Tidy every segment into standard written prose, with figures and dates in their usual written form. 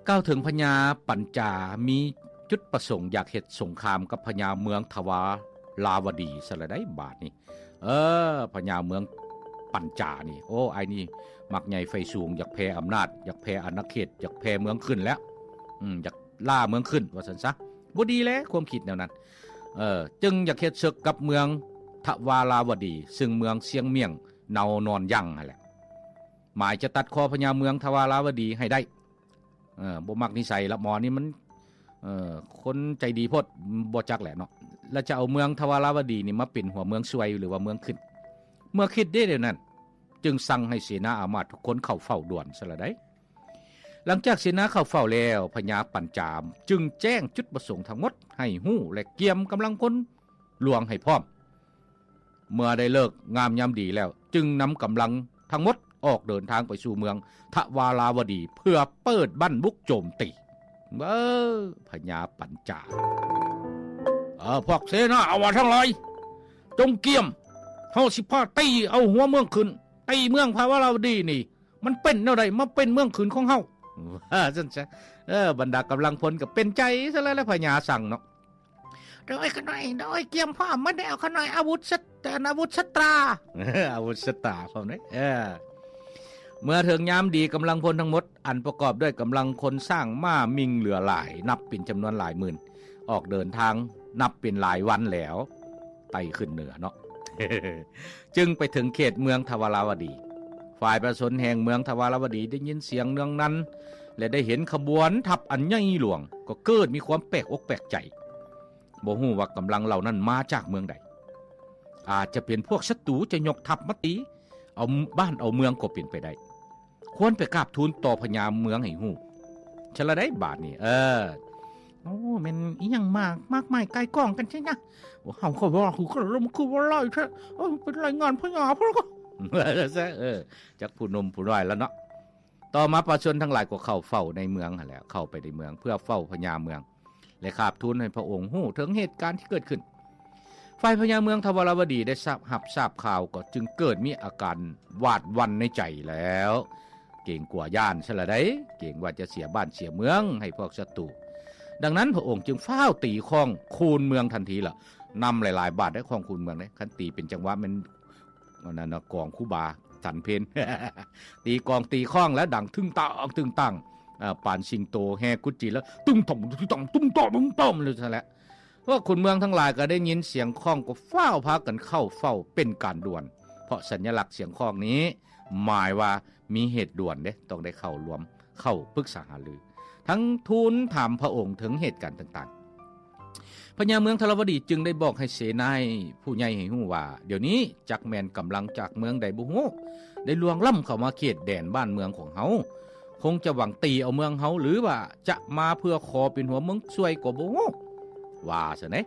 กล่าวถึงพญาปัญจามีจุดประสงค์อยากเฮ็ดสงครามกับพญาเมืองทวาลาวดีซะละได้บาดนี่พญาเมืองปัญจานี่โอ้ไอ้นี่มักใหญ่ไฟสูงอยากแพ้อำนาจอยากแพ้อาณาเขตอยากแพ้เมืองขึ้นแล้วอยากล่าเมืองขึ้นว่าซั่นซะบ่ดีแล้วความคิดแนวนั้นจึงอยากเฮ็ดศึกกับเมืองทวาราวดีซึ่งเมืองเสียงเมียงเนานอนยั่งนั่นแหละหมายจะตัดคอพญาเมืองทวาราวดีให้ได้บ่มักนิสัยละหมอนี่มันคนใจดีโพดบ่จักแหละเนาะแล้วจะเอาเมืองทวาราวดีนี่มาเป็นหัวเมืองซวยหรือว่าเมืองขึ้นเมื่อคิดได้เดี๋ยวนั้นจึงสั่งให้เสนาอามาตย์ทุกคนเข้าเฝ้าด่วนซะละได้หลังจากเสนาเข้าเฝ้าแล้วพญาปัญจามจึงแจ้งจุดประสงค์ทั้งหมดให้ฮู้และเกียมกำลังพลหลวงให้พร้อมเมื่อได้เลิกงามยามดีแล้วจึงนำกำลังทั้งหมดออกเดินทางไปสู่เมืองทวาราวดีเพื่อเปิดบั้นบุกโจมตีพญาปัญจาพวกเสนาเอาว่าทั้งหลายจงเกียมเฮาสิพาตีเอาหัวเมืองขึ้นตีเมืองทวาราวดีนี่มันเป็นแนวใดมาเป็นเมืองขึ้นของเฮาซั่นซะบรรดากำลังพลก็เป็นใจซะแล้วพญาสั่งเนาะโดยขน่อยโดยเกียมพร้อมมาได้เอาขน่อยอาวุธสตราอาวุธสตราพร้อมเด้เมื่อถึงยามดีกำลังพลทั้งหมดอันประกอบด้วยกำลังคนสร้างม้ามิงเหลือหลายนับเป็นจำนวนหลายหมื่นออกเดินทางนับเป็นหลายวันแล้วไต่ขึ้นเหนือเนาะ จึงไปถึงเขตเมืองทวาราวดีฝ่ายประชาชนแห่งเมืองทวาราวดีได้ยินเสียงเนืองนั้นและได้เห็นขบวนทัพอันใหญ่หลวงก็เกิดมีความแปลกอกแปลกใจบ่ฮู้ว่ากำลังเหล่านั้นมาจากเมืองใดอาจจะเป็นพวกศัตรูจะยกทัพมาตีเอาบ้านเอาเมืองก็เป็นไปได้ควรไปกราบทูลต่อพญาเมืองให้ฮู้ฉะละได้บาดนี่โอ้แม่นอีหยังมากมายไกลก้องกันใช่นะว่าเฮาก็ว่าคือลมคือว่าลอยแท้เป็นรายงานพญาพุ่นก็จักผู้นมผู้น้อยแล้วเนาะต่อมาประชาชนทั้งหลายก็เข้าเฝ้าในเมืองหั่นแหละเข้าไปในเมืองเพื่อเฝ้าพญาเมืองและกราบทูลให้พระองค์ฮู้ถึงเหตุการณ์ที่เกิดขึ้นฝ่ายพญาเมืองทวาราวดีได้ทราบข่าวก็จึงเกิดมีอาการหวาดหวั่นในใจแล้วเก่งกว่าย่านซะละได้เก่งว่าจะเสียบ้านเสียเมืองให้พวกศัตรูดังนั้นพระองค์จึงฟ้าวตีข้องคูนเมืองทันทีล่ะนำหลายๆบาทได้ข้องคูนเมืองได้คันตีเป็นจังหวะมันนั่นน่ะกองคู่บาสันเพน ตีกองตีข้องแล้วดังตึ้งตั้งปานสิงโตแฮกุจิแล้วตึ้งต่อมเลยซะแล้วพวกคนเมืองทั้งหลายก็ได้ยินเสียงข้องก็ฟ้าวพากันเข้าเฝ้าเป็นการด่วนเพราะสัญลักษณ์เสียงข้องนี้หมายว่ามีเหตุด่วนเด้ต้องได้เข้ารวมเข้าปรึกษาหารือทั้งทูลถามพระองค์ถึงเหตุการณ์ต่างๆพญาเมืองทวาราวดีจึงได้บอกให้เสนาผู้ใหญ่ให้ฮู้ว่าเดี๋ยวนี้จักแม่นกำลังจากเมืองใดบ่ฮู้ได้ลวงล้ำเข้ามาเขตแดนบ้านเมืองของเฮาคงจะหวังตีเอาเมืองเฮาหรือว่าจะมาเพื่อขอเป็นหัวเมืองช่วยก็บ่ฮู้ว่าซะเด้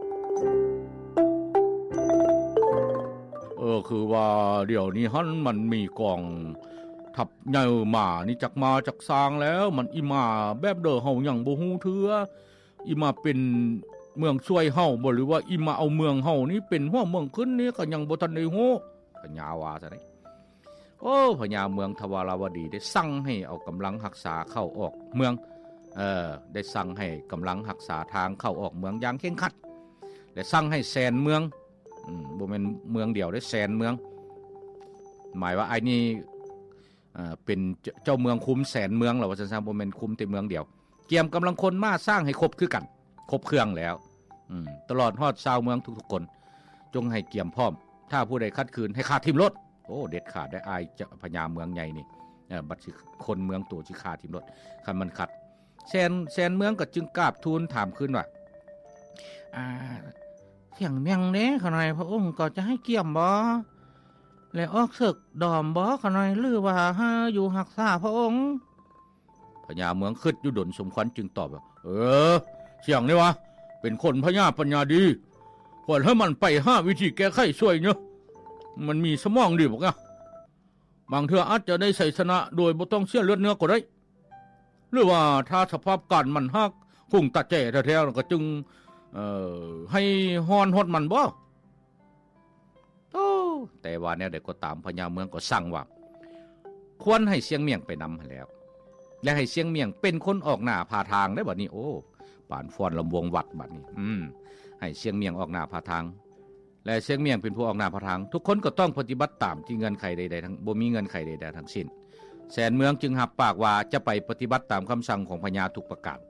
คือว่าเดี๋ยวนี้ฮั่นมันมีกองทัพใหญ่มานี่จักมาจักสร้างแล้วมันอีมาแบบเด้อเฮายังบ่ฮู้เทื่ออีมาเป็นเมืองช่วยเฮาบ่หรือว่าอีมาเอาเมืองเฮานี่เป็นหัวเมืองขึ้นนี่ก็ยังบ่ทันได้ฮู้พญาว่าซะเด้พญาเมืองทวาราวดีได้สั่งให้เอากำลังรักษาเข้าออกเมืองได้สั่งให้กำลังรักษาทางเข้าออกเมืองอย่างเคร่งครัดและสั่งให้แสนเมืองบ่แม่นเมืองเดียวได้แสนเมืองหมายว่าไอ้นี่เป็นเจ้าเมืองคุมแสนเมืองแล้วว่าซั่นๆบ่แม่นคุมแต่เมืองเดียวเกี่ยมกำลังคนมาสร้างให้ครบคือกันครบเครื่องแล้วตลอดฮอดชาวเมืองทุกๆคนจงให้เกี่ยมพร้อมถ้าผู้ใดขัดขืนให้ขาดทิ่มรถเด็ดขาดได้อายจะพญาเมืองใหญ่นี่บัดสิคนเมืองตัวสิขาดทิ่มรถคันมันขัดแสนเมืองก็จึงกราบทูลถามขึ้นว่าเสียงเมียงเด้ขน่อยพระองค์ก็จะให้เกี่ยมบ่แล้วออกศึกดอมบ่ขน่อยหรือว่าหาอยู่รักษาพระองค์พญาเมืองคิดอยู่ดนสมควรจึงตอบว่าเสียงนี่วะเป็นคนพญาปัญญาดีควรให้มันไปหาวิธีแก้ไขช่วยเนาะมันมีสมองดีบ่กะบางเทื่ออาจจะได้ชัยชนะโดยบ่ต้องเสียเลือดเนื้อก็ได้หรือว่าถ้าสภาพการมันฮักคงตัดแจ่แท้ๆก็จึงให้ฮอนฮดมันบ่แต่ว่าแนวใดก็ตามพญาเมืองก็สั่งว่าควรให้เสียงเมียงไปนำแล้วและให้เสียงเมียงเป็นคนออกหน้าพาทางได้บัดนี้โอ้ปานฟ้อนลำวงวัดบัดนี้ให้เสียงเมียงออกหน้าพาทางและเสียงเมียงเป็นผู้ออกหน้าพาทางทุกคนก็ต้องปฏิบัติตามที่เงื่อนไขใดๆทั้งบ่มีเงื่อนไขใดๆทั้งสิ้นแสนเมืองจึงรับปากว่าจะไปปฏิบัติตามคำสั่งของพญาทุกประการ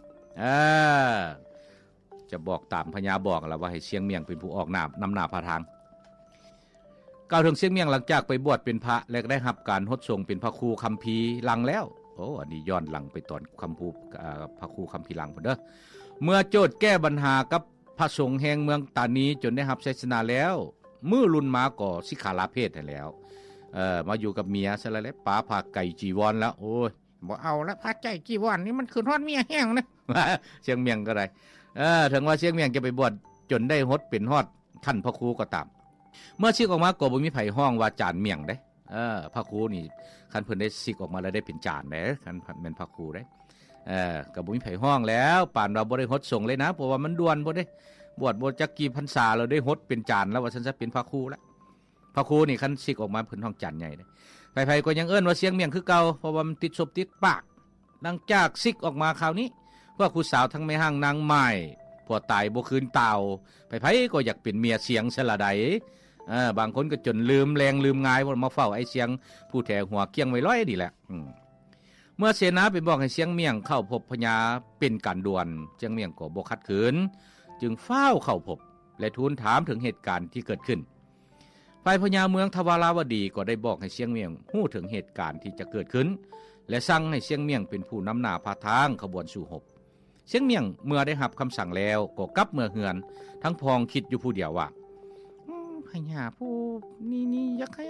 จะบอกตามพญาบอกแล้วว่าให้เสียงเมียงเป็นผู้ออกหน้านำหน้าพาทางกล่าวถึงเสียงเมียงหลังจากไปบวชเป็นพระและได้รับการฮดส่งเป็นพระครูคัมภีร์ลังแล้วโอ้อันนี้ย้อนหลังไปตอนคำพูพระครูคัมภีร์ลังพุ่นเด้อเมื่อโจทย์แก้ปัญหากับพระสงฆ์แห่งเมืองตานีจนได้รับชัยชนะแล้วมื้อรุ่นมาก็สิกขาลาเพศให้แล้วมาอยู่กับเมียซะแล้วป๋าพาไก่จีวรแล้วโอ้ยบ่เอาละพาใจจีวรนี่มันคือฮอดเมียแห้งนะเสียงเมียงก็ได้ถึงว่าเสียงเมียงจะไปบวชจนได้ฮดเป็นฮอดท่านพระครูก็ตามเมื่อซิกออกมาก็บ่มีไผห้องว่าจานเมียงเด้พระครูนี่คันเพิ่นได้ซิกออกมาแล้วได้เป็นจานเด้คันแม่นพระครูเด้ก็บ่มีไผห้องแล้วปานว่าบ่ได้ฮดส่งเลยนะเพราะว่ามันด่วนบ่ได้บวชบ่จักกี่พรรษาแล้วได้ฮดเป็นจานแล้วว่าซั่นซะเป็นพระครูแล้วพระครูนี่คันซิกออกมาเพิ่นห้องจานใหญ่เด้ไผๆก็ยังเอิ้นว่าเสียงเมียงคือเก่าเพราะว่ามันติดศพติดปากหลังจากซิกออกมาคราวนี้พวกผู้สาวทั้งแม่ห้างนางไม้พอตายบ่คืนเต่าไผๆก็อยากเป็นเมียเสียงซะละใดบางคนก็จนลืมแรงลืมงายมาเฝ้าไอ้เสียงผู้แถหัวเกี้ยงไว้ร้อยนี่แหละเมื่อเสนาไปบอกให้เสียงเมียงเข้าพบพญาเป็นการด่วนเสียงเมียงก็บ่ขัดขืนจึงเฝ้าเข้าพบและทูลถามถึงเหตุการณ์ที่เกิดขึ้นฝ่ายพญาเมืองทวาราวดีก็ได้บอกให้เสียงเมียงฮู้ถึงเหตุการณ์ที่จะเกิดขึ้นและสั่งให้เสียงเมียงเป็นผู้นำหน้าพาทางขบวนสู่หบเสียงเมียงเมื่อได้รับคำสั่งแล้วก็กลับเมื่อเฮือนทั้งพองคิดอยู่ผู้เดียวว่าพญาผู้นี่อยากให้